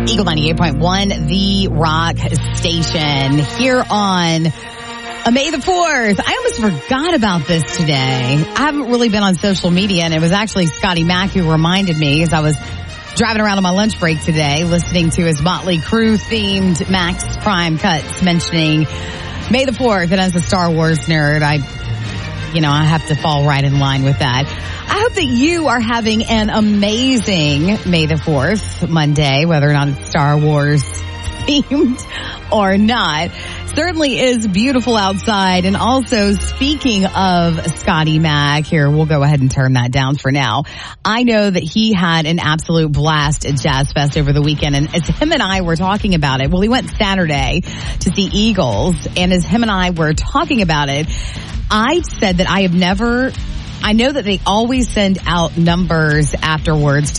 Eagle 98.1, the rock station, here on May the 4th. I almost forgot about this today. I haven't really been on social media, and it was actually Scotty Mack who reminded me as I was driving around on my lunch break today, listening to his Motley Crue themed Max Prime cuts, mentioning May the 4th. And as a Star Wars nerd, I have to fall right in line with that. I hope that you are having an amazing May the 4th Monday, whether or not it's Star Wars themed or not. Certainly is beautiful outside. And also, speaking of Scotty Mack, here, we'll go ahead and turn that down for now. I know that he had an absolute blast at Jazz Fest over the weekend. And as him and I were talking about it, well, he went Saturday to see Eagles. And as him and I were talking about it, I said that I know that they always send out numbers afterwards